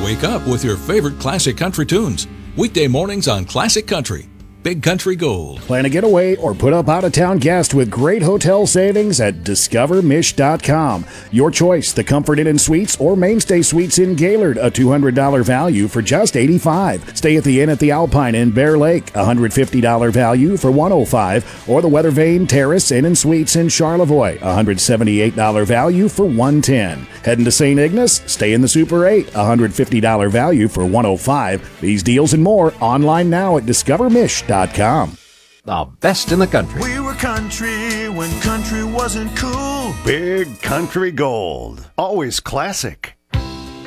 Wake up with your favorite classic country tunes. Weekday mornings on Classic Country. Big Country Gold. Plan a getaway or put up out-of-town guest with great hotel savings at discovermish.com. Your choice, the Comfort Inn and Suites or Mainstay Suites in Gaylord, a $200 value for just $85. Stay at the Inn at the Alpine in Bear Lake, $150 value for $105. Or the Weather Vane Terrace Inn and Suites in Charlevoix, $178 value for $110. Heading to St. Ignace? Stay in the Super 8, $150 value for $105. These deals and more online now at discovermish.com. The best in the country. We were country when country wasn't cool. Big Country Gold. Always classic.